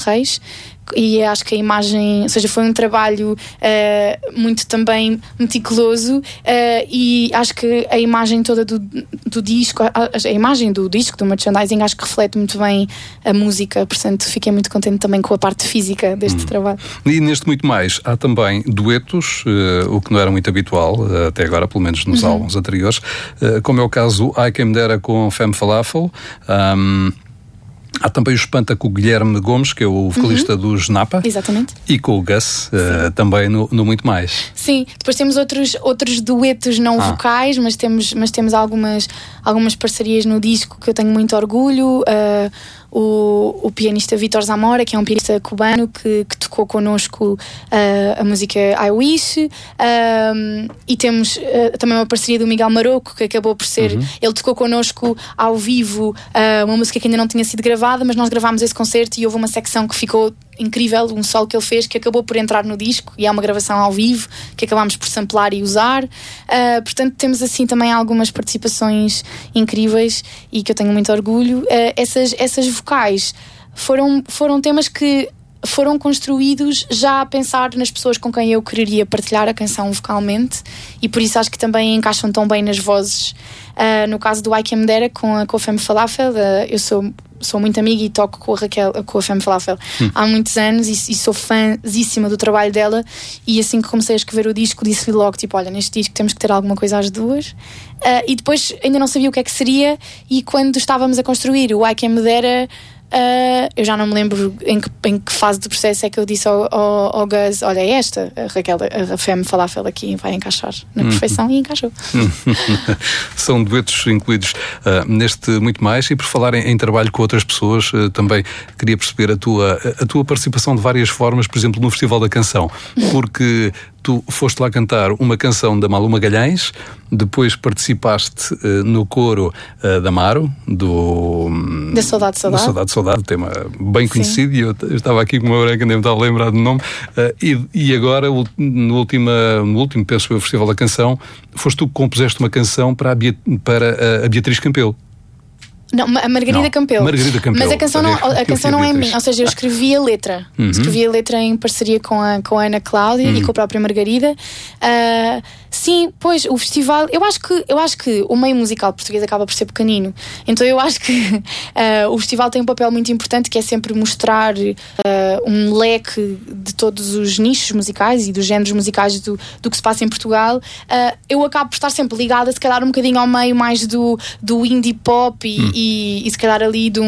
Reis, e acho que a imagem, ou seja, foi um trabalho muito também meticuloso, e acho que a imagem toda do disco, a imagem do disco, do merchandising, acho que reflete muito bem a música, portanto fiquei muito contente também com a parte física deste trabalho. E neste Muito Mais há também duetos, o que não era muito habitual até agora, pelo menos nos álbuns anteriores, como é o caso I Came There com Femme Falafel. Há também o Espanta com o Guilherme Gomes, que é o vocalista dos Napa. Exatamente. E com o Gus, também no Muito Mais. Sim, depois temos outros duetos não vocais, mas temos algumas parcerias no disco que eu tenho muito orgulho. O pianista Vítor Zamora, que é um pianista cubano que tocou connosco a música I Wish, e temos também uma parceria do Miguel Maroco, que acabou por ser, ele tocou connosco ao vivo uma música que ainda não tinha sido gravada, mas nós gravámos esse concerto e houve uma secção que ficou incrível, um solo que ele fez que acabou por entrar no disco, e é uma gravação ao vivo que acabámos por samplar e usar. Portanto temos assim também algumas participações incríveis e que eu tenho muito orgulho. Essas vocais foram temas que foram construídos já a pensar nas pessoas com quem eu quereria partilhar a canção vocalmente, e por isso acho que também encaixam tão bem nas vozes. No caso do I Came There com a Femme Falafel, eu sou muito amiga e toco com a Femme Falafel há muitos anos, e sou fãzíssima do trabalho dela, e assim que comecei a escrever o disco disse-lhe logo, tipo, olha, neste disco temos que ter alguma coisa às duas. E depois ainda não sabia o que é que seria, e quando estávamos a construir o I Came There, eu já não me lembro em que fase do processo é que eu disse ao Gus, olha, esta, a Raquel, a Femme Falafel aqui vai encaixar na perfeição, e encaixou. São duetos incluídos neste Muito Mais. E por falar em trabalho com outras pessoas, também queria perceber a tua participação de várias formas, por exemplo, no Festival da Canção, porque tu foste lá cantar uma canção da Maluma Magalhães, depois participaste no coro da Maro, da Saudade, tema bem conhecido. Sim. E eu estava aqui com uma branca, nem me estava a lembrar do nome. E agora, no último, penso eu, Festival da Canção, foste tu que compuseste uma canção para a Beatriz Campelo. Não, a Margarida Campelo. Mas a canção não é minha. Ou seja, eu escrevi a letra. Escrevi a letra em parceria com a Ana Cláudia e com a própria Margarida. Sim, pois, o festival... Eu acho que o meio musical português acaba por ser pequenino. Então eu acho que o festival tem um papel muito importante, que é sempre mostrar um leque de todos os nichos musicais e dos géneros musicais do que se passa em Portugal. Eu acabo por estar sempre ligada, se calhar, um bocadinho ao meio mais do indie pop e se calhar ali de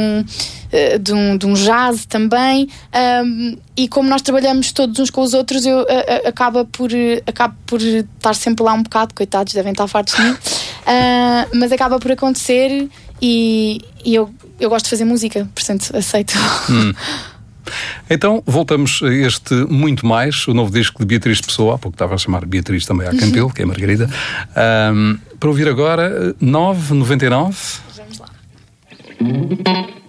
um jazz também, e como nós trabalhamos todos uns com os outros, eu acabo por estar sempre lá um bocado, coitados, devem estar fartos de mim, mas acaba por acontecer, e eu gosto de fazer música, portanto aceito. Então voltamos a este Muito Mais, o novo disco de Beatriz Pessoa. Há pouco estava a chamar Beatriz também à Campelo, que é a Margarida, para ouvir agora 9,99. Vamos lá.